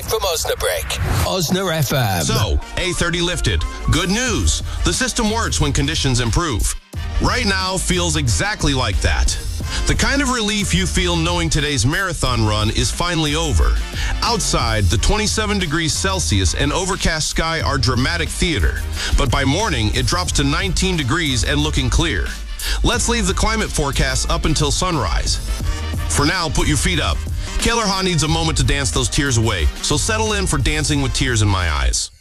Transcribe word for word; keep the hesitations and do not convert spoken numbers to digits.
from Osnabrück. Osna F M. So, A thirty lifted. Good news. The system works when conditions improve. Right now feels exactly like that. The kind of relief you feel knowing today's marathon run is finally over. Outside, the twenty-seven degrees Celsius and overcast sky are dramatic theater. But by morning, it drops to nineteen degrees and looking clear. Let's leave the climate forecast up until sunrise. For now, put your feet up. Kaylor Ha needs a moment to dance those tears away, so settle in for Dancing with Tears in My Eyes.